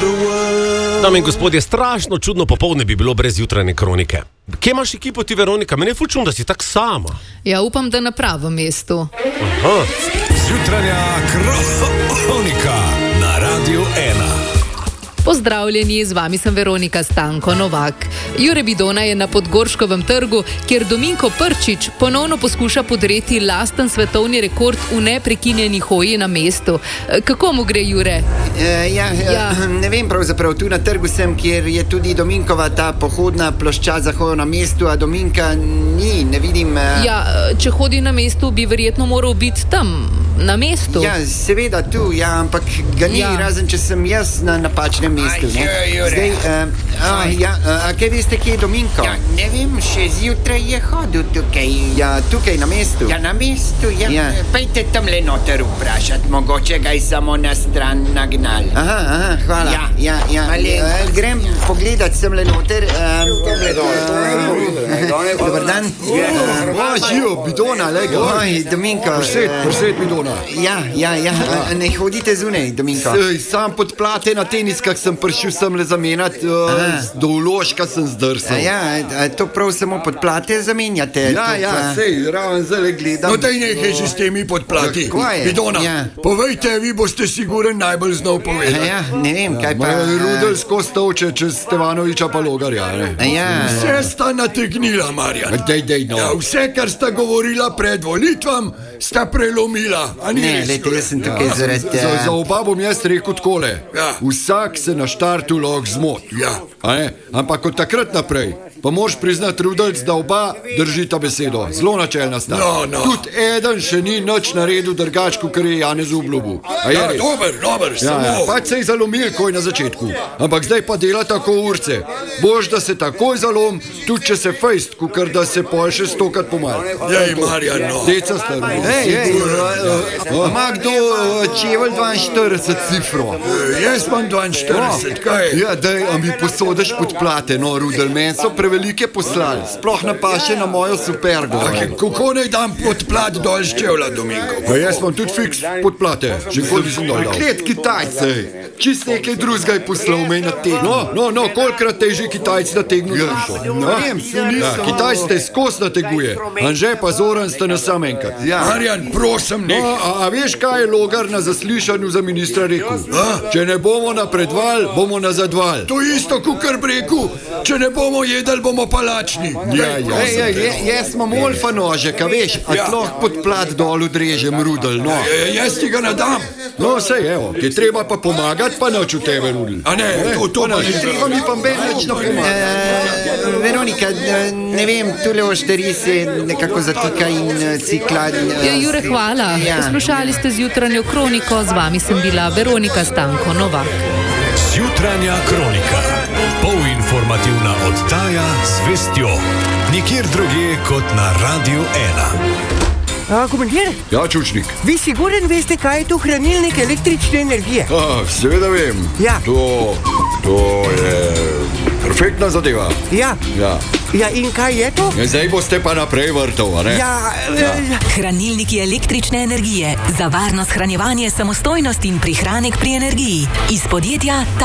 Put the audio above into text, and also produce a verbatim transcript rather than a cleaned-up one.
Dame in gospodje, strašno čudno popoldne bi bilo brez jutranje kronike. Kje imaš ekipo ti, Veronika? Mene je ful čudno, da si tak sama. Ja, upam, da na pravem mestu. Aha. Jutranja kronika na Radiu ena. Pozdravljeni, z vami sem Veronika Stanko Novak. Jure Bidona je na Podgorškovem trgu, kjer Dominko Prčič ponovno poskuša podreti lasten svetovni rekord v neprekinjeni hoji na mestu. Kako mu gre, Jure? Uh, ja, ja. Uh, ne vem pravzaprav, tu na trgu sem, kjer je tudi Dominkova ta pohodna ploščad za hojo na mestu, a Dominka ni, ne vidim... Uh... Ja, če hodi na mestu, bi verjetno moral biti tam, na mestu. Ja, seveda tu, ja, ampak ga ni, ja. Razen če sem jaz na napačnem mestu. Ne? Zdaj, uh, a, ja, uh, a kaj veste, kje je Dominko? Ja, ne vem, še zjutraj je hodil tukaj. Ja, tukaj na mestu. Ja, na mestu, ja. Ja. Pejte tam le noter vprašat, mogoče ga je samo na stran nagnal. Aha, aha, hvala. Ja, ja, ja. Uh, grem pogledat sem le noter. Dobar dan. Živo, Bidona, lega. Oj, Dominko. Presed, presed, Bidona. Ja, ja, ja. Ne hodite zunaj, Dominko. Sam pod plate na teniskah sem prišel sem le zamenjat, uh, do uložka sem zdrsal. Ja, a, to prav samo pod plate zamenjate? Ja, to, ja, pa... sej, raven zelo gledam. No, daj nekaj že s temi podplati. Bidona, ja. Povejte, vi boste siguren najbolj znal povedati. Ja, ne vem, kaj pa... Ja, Rudel skozi tovče čez Stevanoviča pa Logarja, ne? Ja. Vse sta nategnila, Marjan. Dej, dej, no. Ja, vse, kar sta govorila pred volitvam, sta prelomila. A ni ne, res? lejte, jaz sem tukaj ja. zaradi... Za, za oba bom jaz rekel takole. Ja. Vsak se na štartu lahko zmot. Ja. Ampak od takrat naprej pa moraš priznati, Rudelc, da oba držita besedo. Zelo načelna sta. No, no. Tudi eden še ni nič naredil drugačko, kar je Janez obljubil. Ja, dober, dober, ja, samo. Ja, pač se je zalomil, ko je na začetku. Ampak zdaj pa dela tako urce. Bož, da se takoj zalom, tudi če se fejst, kukar da se pol še stokat pomal. Jej, Marjan, no. Deca star. Ej, ej, ima kdo čevelj dvainštirideset cifro? Jaz imam dvainštirideset, kaj? Ja, daj, a mi posodeš pod plate, no, Rudel, men so prevelike poslali. Sploh ne paše na mojo supergo. Kako naj dam pod plat dol z čevla, Dominko? Ja, jaz imam tudi fiks pod plate. Že koli sem dol dal. Klet Kitajce. Čist nekaj drugega je poslal me na tegno. No, no, no, kolikrat te že Kitajci na tegno držal? Ne vem, se nisem. Ja, Kitajci te skos nateguje. Anže pa Zoran sta na sam enkrat. Ja. Marjan, prosim, nek. No, a, a veš, kaj je Logar na zaslišanju za ministra rekel? A? Če ne bomo napredval, bomo nazadval. To isto, kukar bi rekel, če ne bomo jedel, bomo pa lačni. Ja, ja. Ej, ej, je, jaz imam olfa nože, ka veš, a ja. Tloh pod plat dol odrežem, Rudel, no. Ja, jaz ti ga ne dam. No, sej, evo, ti treba pa pomagati, pa noč v tebe, Rudel. A ne, to, to pa ni treba mi pa beneč na pomagati. Veronika, ne vem, tule ošteri se nekako zatika in cikla. Ja, Jure, hvala. Ja. Poslušali ste z jutranjo kroniko, z vami sem bila Veronika Stanko Novak. Jutranja kronika. Polinformativna oddaja z vestjo. Nikjer drugje kot na Radiu ena. A, komandir? Ja, Čučnik. Vi siguren veste, kaj je to hranilnik električne energije? A, seveda vem. Ja. To, to je perfektna zadeva. Ja. Ja. Ja, in kaj je to? Ja, zdaj boste pa naprej vrtov, a ne? Ja, Ja. Hranilniki električne energije. Za varno shranjevanje, samostojnost in prihranek pri energiji. Iz podjetja